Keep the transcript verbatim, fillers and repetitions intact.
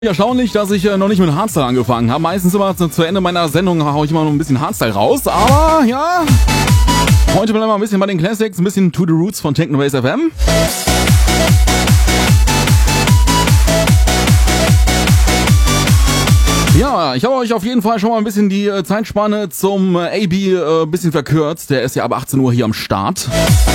Erstaunlich, dass ich äh, noch nicht mit Hardstyle angefangen habe. Meistens immer zu, zu Ende meiner Sendung haue ich immer noch ein bisschen Hardstyle raus. Aber ja, heute bleiben wir ein bisschen bei den Classics, ein bisschen To The Roots von Technobase F M. Ja, ich habe euch auf jeden Fall schon mal ein bisschen die äh, Zeitspanne zum äh, A B ein äh, bisschen verkürzt. Der ist ja ab achtzehn Uhr hier am Start.